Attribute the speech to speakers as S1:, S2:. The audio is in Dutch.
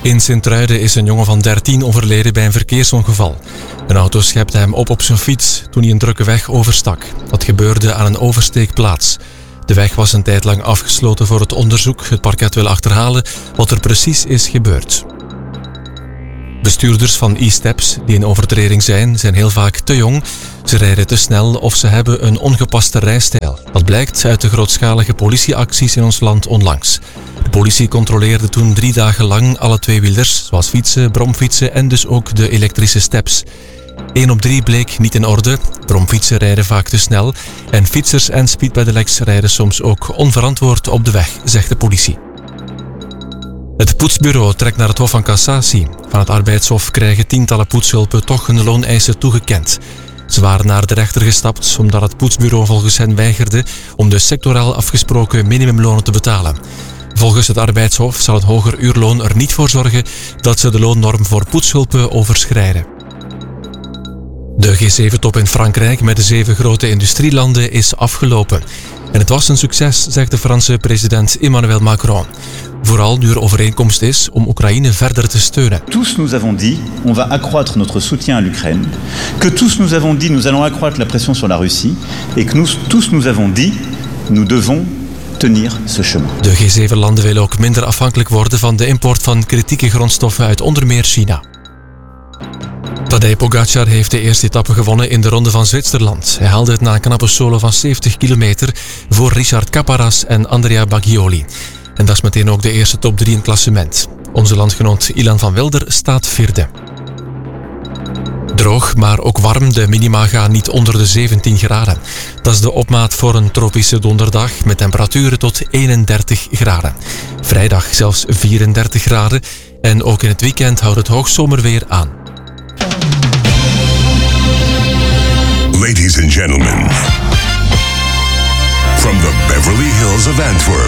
S1: In Sint-Truiden is een jongen van 13 overleden bij een verkeersongeval. Een auto schepte hem op zijn fiets toen hij een drukke weg overstak. Dat gebeurde aan een oversteekplaats. De weg was een tijd lang afgesloten voor het onderzoek. Het parket wil achterhalen wat er precies is gebeurd. Bestuurders van e-steps die in overtreding zijn heel vaak te jong. Ze rijden te snel of ze hebben een ongepaste rijstijl. Dat blijkt uit de grootschalige politieacties in ons land onlangs. De politie controleerde toen 3 dagen lang alle tweewielers, zoals fietsen, bromfietsen en dus ook de elektrische steps. 1 op 3 bleek niet in orde. Bromfietsen rijden vaak te snel en fietsers en speedpedelecs rijden soms ook onverantwoord op de weg, zegt de politie. Het poetsbureau trekt naar het Hof van Cassatie. Van het arbeidshof krijgen tientallen poetshulpen toch hun looneisen toegekend. Ze waren naar de rechter gestapt omdat het poetsbureau volgens hen weigerde om de sectoraal afgesproken minimumlonen te betalen. Volgens het arbeidshof zal het hoger uurloon er niet voor zorgen dat ze de loonnorm voor poetshulpen overschrijden. De G7-top in Frankrijk met de 7 grote industrielanden is afgelopen. En het was een succes, zegt de Franse president Emmanuel Macron. Vooral nu er overeenkomst is om Oekraïne verder te steunen.
S2: Tous nous avons dit, on va accroître notre soutien à l'Ukraine. Que tous nous avons dit, nous allons accroître la pression sur la Russie. Et que tous nous avons dit, nous devons tenir ce chemin.
S1: De G7-landen willen ook minder afhankelijk worden van de import van kritieke grondstoffen uit onder meer China. Tadej Pogačar heeft de eerste etappe gewonnen in de Ronde van Zwitserland. Hij haalde het na een knappe solo van 70 kilometer voor Richard Caparas en Andrea Baggioli. En dat is meteen ook de eerste top 3 in het klassement. Onze landgenoot Ilan van Wilder staat 4e. Droog, maar ook warm. De minima gaan niet onder de 17 graden. Dat is de opmaat voor een tropische donderdag met temperaturen tot 31 graden. Vrijdag zelfs 34 graden. En ook in het weekend houdt het hoogzomerweer aan.
S3: Ladies and gentlemen, from the Beverly Hills of Antwerp,